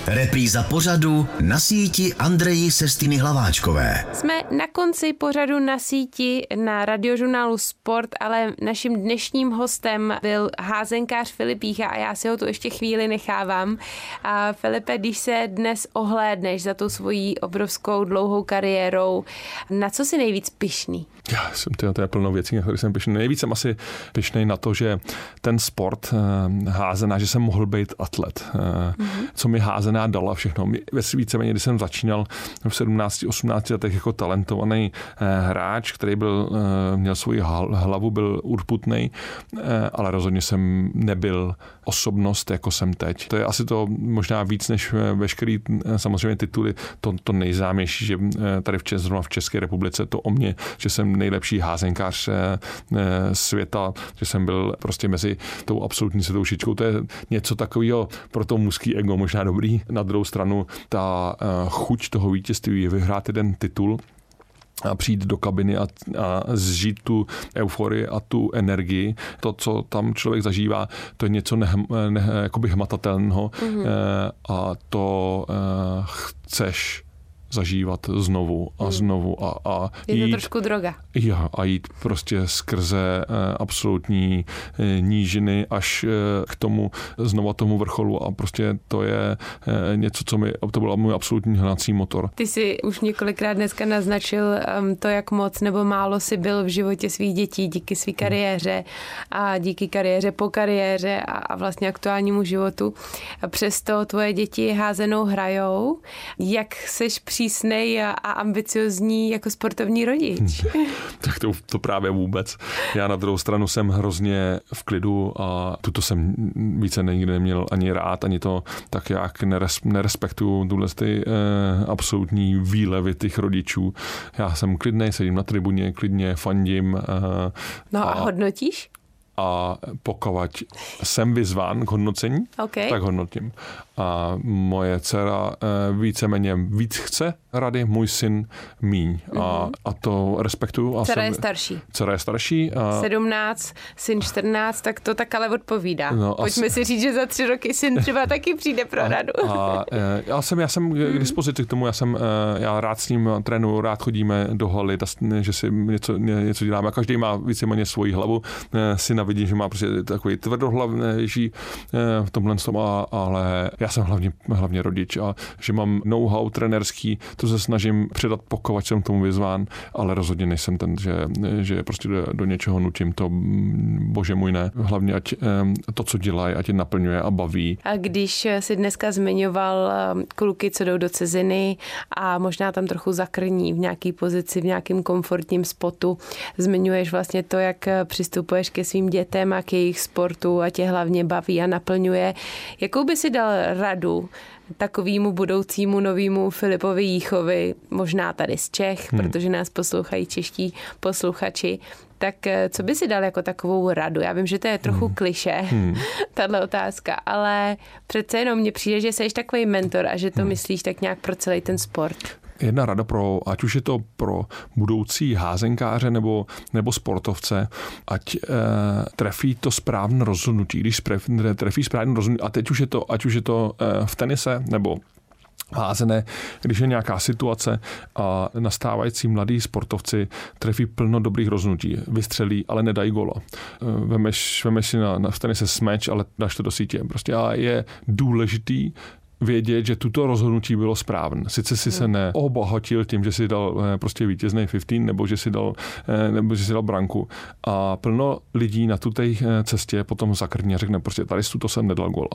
Repríza pořadu Na síti Andreji Sestiny Hlaváčkové. Jsme na konci pořadu Na síti na Radiožurnálu Sport, ale naším dnešním hostem byl házenkář Filip Jícha a já si ho tu ještě chvíli nechávám. A Filipe, když se dnes ohlédneš za tou svojí obrovskou dlouhou kariérou, na co jsi nejvíc pyšný? Já jsem to je plno věcí, na které jsem pyšný. Nejvíc jsem asi pyšnej na to, že ten sport házená, že jsem mohl být atlet. Co mi házená dala všechno. Víceméně, když jsem začínal v 17-18 letech jako talentovaný hráč, který měl svoji hlavu, byl urputnej, ale rozhodně jsem nebyl osobnost, jako jsem teď. To je asi to možná víc než veškerý samozřejmě tituly, to nejznámější, že tady zrovna v České republice to o mě, že jsem nejlepší házenkář světa, že jsem byl prostě mezi tou absolutní světovou šičkou. To je něco takového pro to mužský ego možná dobrý. Na druhou stranu ta chuť toho vítězství je vyhrát jeden titul a přijít do kabiny a zžít tu euforii a tu energii. To, co tam člověk zažívá, to je něco jakoby hmatatelného a to chceš zažívat znovu a znovu a je jít, to trošku droga. A jít prostě skrze absolutní nížiny až k tomu vrcholu a prostě to je něco, to byl můj absolutní hnací motor. Ty jsi už několikrát dneska naznačil to, jak moc nebo málo jsi byl v životě svých dětí díky své kariéře a díky kariéře po kariéře a vlastně aktuálnímu životu. A přesto tvoje děti házenou hrajou. Jak seš přísnej a ambiciozní jako sportovní rodič? Tak to právě vůbec. Já na druhou stranu jsem hrozně v klidu a tuto jsem více nikdy neměl ani rád, ani to tak jak nerespektuju tuhle ty absolutní výlevy těch rodičů. Já jsem klidnej, sedím na tribuně, klidně fandím. No a hodnotíš? A pokud jsem vyzván k hodnocení, tak hodnotím. A moje dcera víceméně víc chce rady, můj syn míň. A to respektuju. Dcera je starší. Dcera je starší. 17, syn 14, tak to tak ale odpovídá. No, pojďme si říct, že za 3 roky syn třeba taky přijde pro radu. Já jsem k dispozici k tomu, já rád s ním trénuju, rád chodíme do haly, že si něco děláme. Každý má víceméně svoji hlavu. Syna vidím, že má prostě takový tvrdohlavnější v tomhle tom, ale já jsem hlavně rodič a že mám know-how trenerský, to se snažím předat, pokud jsem tomu vyzván, ale rozhodně nejsem ten, že prostě do něčeho nutím, to bože můj ne. Hlavně ať to, co dělají, ať je naplňuje a baví. A když si dneska zmiňoval kluky, co jdou do ciziny a možná tam trochu zakrní v nějaký pozici, v nějakém komfortním spotu, zmiňuješ vlastně to, jak přistupuješ ke svým dětem a k jejich sportu a tě hlavně baví a naplňuje. Jakou by si dal radu takovému budoucímu novému Filipovi Jíchovi, možná tady z Čech, protože nás poslouchají čeští posluchači, tak co by si dal jako takovou radu? Já vím, že to je trochu klišé, tahle otázka, ale přece jenom mně přijde, že jsi takový mentor a že to myslíš tak nějak pro celý ten sport. Jedna rada ať už je to pro budoucí házenkáře nebo sportovce, ať trefí to správné rozhodnutí. Když trefí správné rozhodnutí, a teď ať už je to v tenise nebo házené, když je nějaká situace a nastávající mladí sportovci trefí plno dobrých rozhodnutí, vystřelí, ale nedají gola. Vemeš si v tenise smeč, ale dáš to do sítě. Prostě je důležitý vědět, že tuto rozhodnutí bylo správné. Sice si se neobohatil tím, že si dal prostě vítězný 15 nebo že si dal branku. A plno lidí na tuto cestě potom zakrní a řekne prostě tady tuto jsem nedal gola.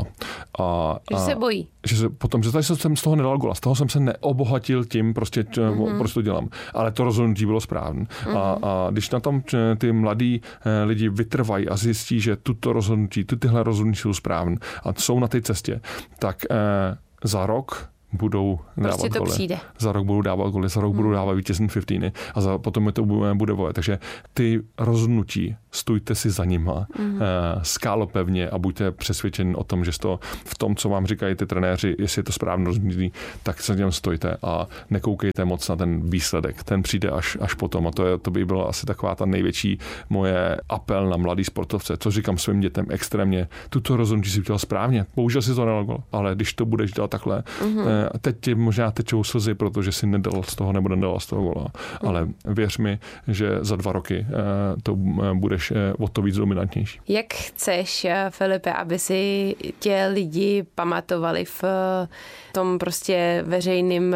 Že se bojí. Že tady jsem z toho nedal gola. Z toho jsem se neobohatil tím, prostě to dělám. Ale to rozhodnutí bylo správné. A když na tom ty mladí lidi vytrvají a zjistí, že tyhle rozhodnutí jsou správné a jsou na té cestě, tak za rok budou dávat goly. Za rok budou dávat goly, za rok budou dávat vítězný 15 a potom to bude volet. Takže ty rozhodnutí stůjte si za nima, skálopevně a buďte přesvědčeni o tom, že to v tom, co vám říkají ty trenéři, jestli je to správně rozhodnutí, tak se něm stojte a nekoukejte moc na ten výsledek. Ten přijde až potom a to by byla asi taková ta největší moje apel na mladý sportovce, co říkám svým dětem extrémně. Tuto rozhodnutí si udělal správně, bohužel si to nedal, ale když to budeš dělat takhle, teď ti možná tečou slzy, protože si nedal z toho nebo nedal z toho gola, ale věř mi, že za 2 roky to budeš o to víc dominantnější. Jak chceš, Filipe, aby si tě lidi pamatovali v tom prostě veřejným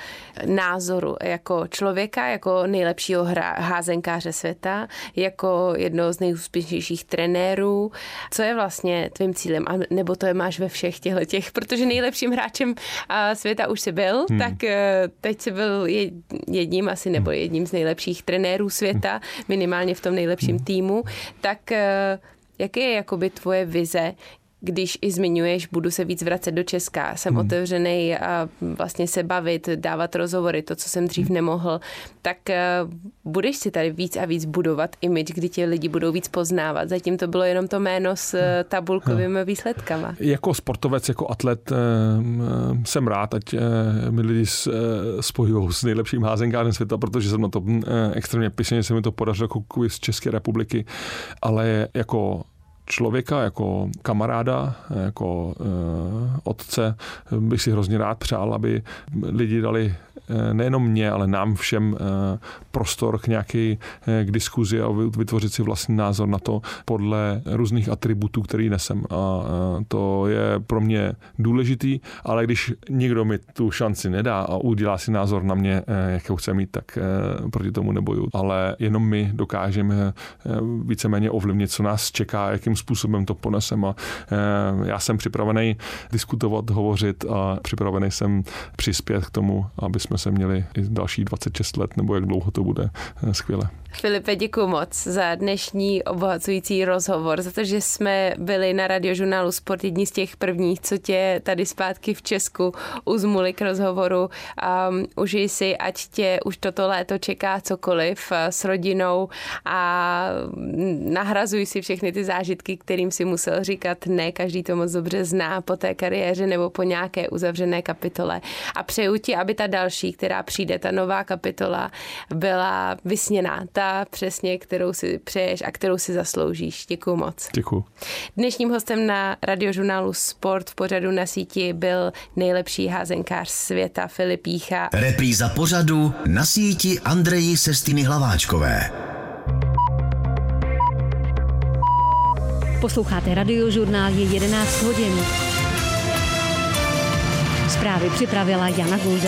názoru jako člověka, jako nejlepšího házenkáře světa, jako jednoho z nejúspěšnějších trenérů? Co je vlastně tvým cílem? A nebo to je máš ve všech těch, protože nejlepším hráčem světa už jsi byl, tak teď jsi byl jedním asi nebo jedním z nejlepších trenérů světa, minimálně v tom nejlepším týmu. Tak jaké je jakoby tvoje vize, když i zmiňuješ, budu se víc vracet do Česka, jsem otevřenej a vlastně se bavit, dávat rozhovory, to, co jsem dřív nemohl, tak budeš si tady víc a víc budovat image, kdy tě lidi budou víc poznávat. Zatím to bylo jenom to jméno s tabulkovými výsledkama. Jako sportovec, jako atlet jsem rád, ať mi lidi spojují s nejlepším házenkářem světa, protože jsem na to extrémně pyšný, že se mi to podařilo jako z České republiky, ale jako člověka, jako kamaráda, jako otce bych si hrozně rád přál, aby lidi dali nejenom mě, ale nám všem prostor k diskuzi a vytvořit si vlastní názor na to podle různých atributů, který nesem. A to je pro mě důležitý, ale když někdo mi tu šanci nedá a udělá si názor na mě, jakou chce mít, tak proti tomu neboju. Ale jenom my dokážeme víceméně ovlivnit, co nás čeká, jakým způsobem to ponesem. A já jsem připravený diskutovat, hovořit a připravený jsem přispět k tomu, aby jsme se měli i další 26 let, nebo jak dlouho to bude. Skvěle. Filipe, děkuji moc za dnešní obohacující rozhovor, za to, že jsme byli na Radiožurnálu Sport jedni z těch prvních, co tě tady zpátky v Česku uzmuli k rozhovoru. Užij si, ať tě už toto léto čeká cokoliv s rodinou a nahrazuj si všechny ty zážitky, kterým si musel říkat ne, každý to moc dobře zná po té kariéře nebo po nějaké uzavřené kapitole. A přeju ti, aby ta další, která přijde, ta nová kapitola, byla vysněná. Přesně, kterou si přeješ a kterou si zasloužíš. Děkuju moc. Děkuju. Dnešním hostem na Radiožurnálu Sport v pořadu Na síti byl nejlepší házenkář světa Filip Jícha. Repríza pořadu Na síti Andreji Sestiny Hlaváčkové. Posloucháte Radiožurnál, je 11 hodin. Zprávy připravila Jana Gulda.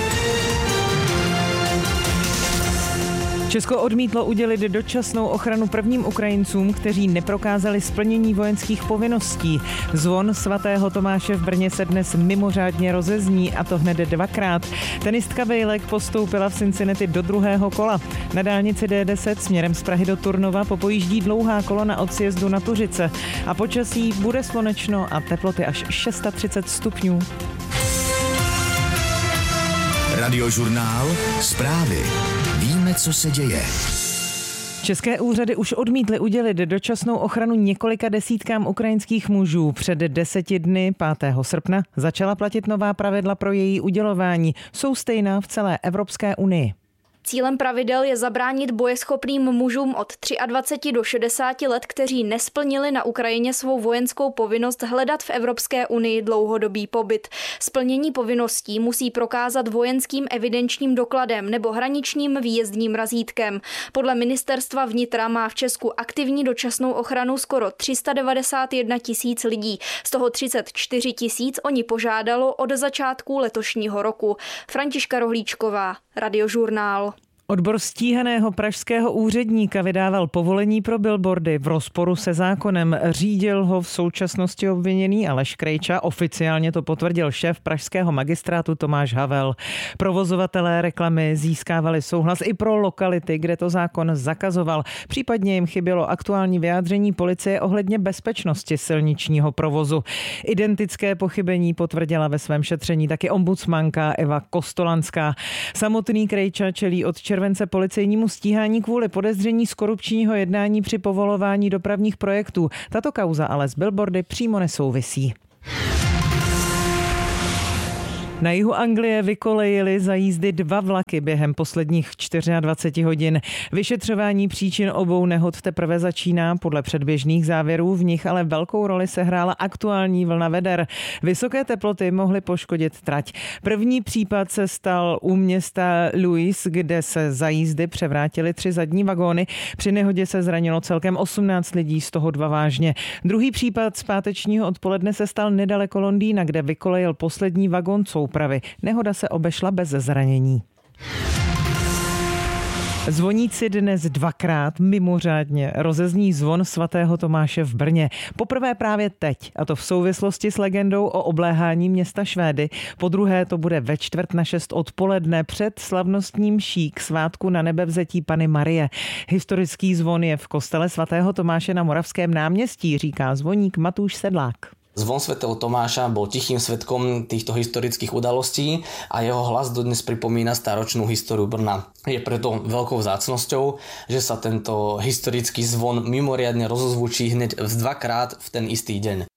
Česko odmítlo udělit dočasnou ochranu prvním Ukrajincům, kteří neprokázali splnění vojenských povinností. Zvon svatého Tomáše v Brně se dnes mimořádně rozezní, a to hned 2krát. Tenistka Vejlek postoupila v Cincinnati do druhého kola. Na dálnici D10 směrem z Prahy do Turnova popojíždí dlouhá kolona od sjezdu na Tuřice. A počasí bude slunečno a teploty až 630 stupňů. Radiožurnál Zprávy. Víme, co se děje. České úřady už odmítly udělit dočasnou ochranu několika desítkám ukrajinských mužů. Před 10 dny, 5. srpna, začala platit nová pravidla pro její udělování. Jsou stejná v celé Evropské unii. Cílem pravidel je zabránit bojeschopným mužům od 23 do 60 let, kteří nesplnili na Ukrajině svou vojenskou povinnost hledat v Evropské unii dlouhodobý pobyt. Splnění povinností musí prokázat vojenským evidenčním dokladem nebo hraničním výjezdním razítkem. Podle ministerstva vnitra má v Česku aktivní dočasnou ochranu skoro 391 000 lidí. Z toho 34 000 oni požádalo od začátku letošního roku. Františka Rohlíčková, Radiožurnál. Odbor stíhaného pražského úředníka vydával povolení pro billboardy v rozporu se zákonem. Řídil ho v současnosti obviněný Aleš Krejča. Oficiálně to potvrdil šéf pražského magistrátu Tomáš Havel. Provozovatelé reklamy získávali souhlas i pro lokality, kde to zákon zakazoval. Případně jim chybělo aktuální vyjádření policie ohledně bezpečnosti silničního provozu. Identické pochybení potvrdila ve svém šetření taky ombudsmanka Eva Kostolanská. Samotný Krejča čelí od června července policejnímu stíhání kvůli podezření z korupčního jednání při povolování dopravních projektů. Tato kauza ale s billboardy přímo nesouvisí. Na jihu Anglie vykolejily za jízdy 2 vlaky během posledních 24 hodin. Vyšetřování příčin obou nehod teprve začíná. Podle předběžných závěrů v nich ale velkou roli sehrála aktuální vlna veder. Vysoké teploty mohly poškodit trať. První případ se stal u města Lewis, kde se za jízdy převrátily 3 zadní vagóny. Při nehodě se zranilo celkem 18 lidí, z toho 2 vážně. Druhý případ z pátečního odpoledne se stal nedaleko Londýna, kde vykolejil poslední vagón soupravy. Nehoda se obešla bez zranění. Zvoníci dnes 2krát mimořádně rozezní zvon svatého Tomáše v Brně. Poprvé právě teď, a to v souvislosti s legendou o obléhání města Švédy. Podruhé to bude ve 5:45 odpoledne před slavnostním mší k svátku na nebevzetí Panny Marie. Historický zvon je v kostele svatého Tomáše na Moravském náměstí, říká zvoník Matúš Sedlák. Zvon svätého Tomáša bol tichým svedkom týchto historických udalostí a jeho hlas dodnes pripomína staročnú históriu Brna. Je preto veľkou vzácnosťou, že sa tento historický zvon mimoriadne rozozvučí hneď 2krát v ten istý deň.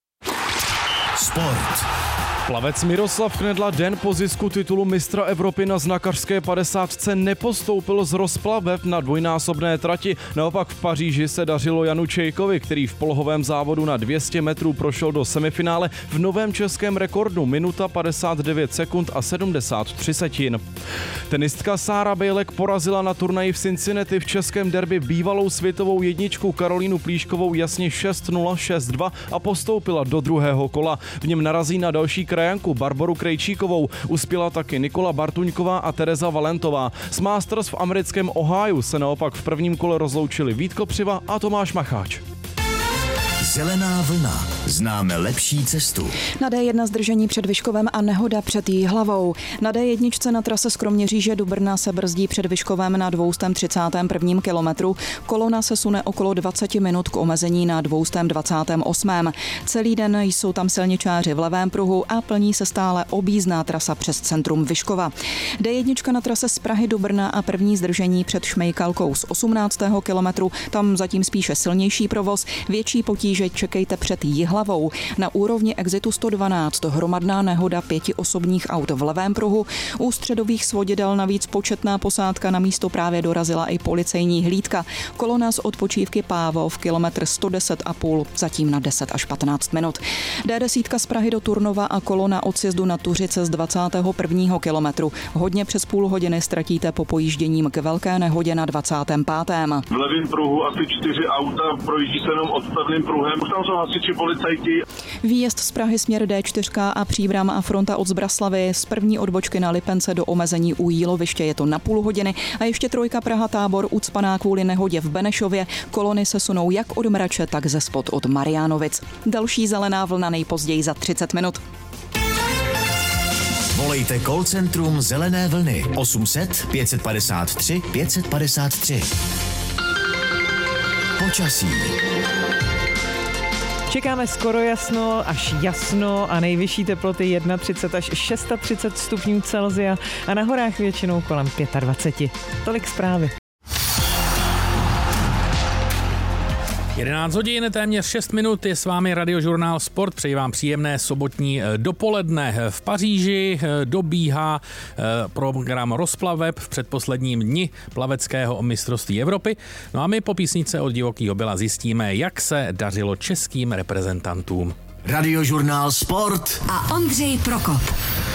Sport. Plavec Miroslav Knedla den po zisku titulu mistra Evropy na znakařské 50 nepostoupil z rozplaveb na dvojnásobné trati. Naopak v Paříži se dařilo Janu Čejkovi, který v polohovém závodu na 200 metrů prošel do semifinále v novém českém rekordu minuta 59 sekund a 73 setin. Tenistka Sára Bejlek porazila na turnaji v Cincinnati v českém derby bývalou světovou jedničku Karolínu Plíškovou jasně 6-0, 6-2 a postoupila do druhého kola. V něm narazí na další krajanku Barboru Krejčíkovou. Uspěla taky Nikola Bartuňková a Tereza Valentová. S Masters v americkém Ohiu se naopak v prvním kole rozloučili Vít Kopřiva a Tomáš Macháč. Zelená vlna. Známe lepší cestu. Na D1 zdržení před Vyškovem a nehoda před Jihlavou. Na D1 na trase z Kroměříže do Brna se brzdí před Vyškovem na 231. kilometru. Kolona se sune okolo 20 minut k omezení na 228. Celý den jsou tam silničáři v levém pruhu a plní se stále objízdná trasa přes centrum Vyškova. D1 na trase z Prahy do Brna a první zdržení před Šmejkalkou z 18. kilometru. Tam zatím spíše silnější provoz, větší potíže čekejte před Jihlavou. Na úrovni exitu 112 hromadná nehoda 5 osobních aut v levém pruhu. U středových svodidel navíc početná posádka, na místo právě dorazila i policejní hlídka. Kolona z odpočívky Pávov, kilometr 110,5, zatím na 10 až 15 minut. D10 z Prahy do Turnova a kolona od sjezdu na Tuřice z 21. kilometru. Hodně přes půl hodiny ztratíte po pojížděním k velké nehodě na 25. V levém pruhu asi 4 auta projíždí se jenom odstavným pruhem. Už tam jsou hasiči, policajti. Výjezd z Prahy směr D4 a Příbram a fronta od Zbraslavy z první odbočky na Lipence do omezení u Jíloviště je to na půl hodiny a ještě 3 Praha Tábor ucpaná kvůli nehodě v Benešově. Kolony se sunou jak od Mrače, tak ze spod od Mariánovic. Další zelená vlna nejpozději za 30 minut. Volejte call centrum Zelené vlny 800 553 553. Počasí. Čekáme skoro jasno až jasno a nejvyšší teploty 31 až 36 stupňů Celsia a na horách většinou kolem 25. Tolik zprávy. 11 hodin, téměř 6 minut, je s vámi Radiožurnál Sport. Přeji vám příjemné sobotní dopoledne. V Paříži dobíhá program rozplaveb v předposledním dni plaveckého mistrovství Evropy. No a my po písnice od Divokýho Byla zjistíme, jak se dařilo českým reprezentantům. Radiožurnál Sport a Ondřej Prokop.